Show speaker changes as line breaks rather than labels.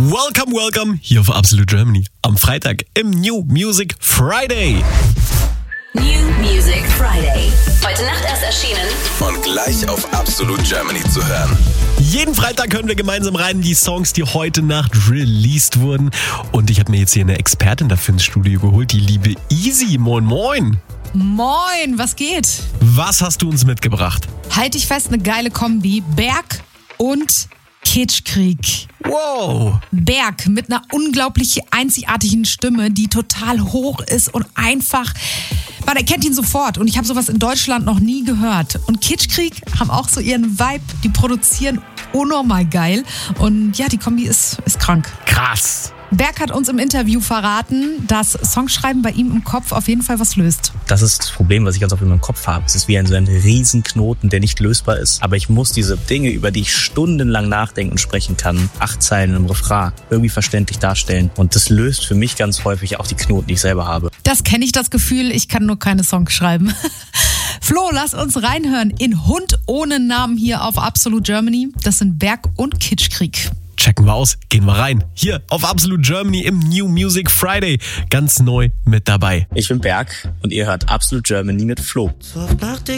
Welcome, welcome hier auf Absolute Germany am Freitag im New Music Friday.
New Music Friday. Heute Nacht erst erschienen.
Und gleich auf Absolute Germany zu hören.
Jeden Freitag hören wir gemeinsam rein die Songs, die heute Nacht released wurden. Und ich habe mir jetzt hier eine Expertin dafür ins Studio geholt, die liebe Easy. Moin, moin.
Moin, was geht?
Was hast du uns mitgebracht?
Halt dich fest, eine geile Kombi. Berg und Kitschkrieg.
Wow.
Berg mit einer unglaublich einzigartigen Stimme, die total hoch ist und einfach, man erkennt ihn sofort. Und ich habe sowas in Deutschland noch nie gehört. Und Kitschkrieg haben auch so ihren Vibe, die produzieren unnormal geil. Und ja, die Kombi ist krank.
Krass.
Berg hat uns im Interview verraten, dass Songschreiben bei ihm im Kopf auf jeden Fall was löst.
Das ist das Problem, was ich ganz oft in meinem Kopf habe. Es ist wie so ein Riesenknoten, der nicht lösbar ist. Aber ich muss diese Dinge, über die ich stundenlang nachdenken und sprechen kann, 8 Zeilen im Refrain, irgendwie verständlich darstellen. Und das löst für mich ganz häufig auch die Knoten, die ich selber habe.
Das kenne ich, das Gefühl. Ich kann nur keine Songs schreiben. Flo, lass uns reinhören in Hund ohne Namen hier auf Absolute Germany. Das sind Berg und Kitschkrieg.
Checken wir aus, gehen wir rein. Hier auf Absolute Germany im New Music Friday. Ganz neu mit dabei.
Ich bin Berg und ihr hört Absolute Germany mit Flo.
So oft dachte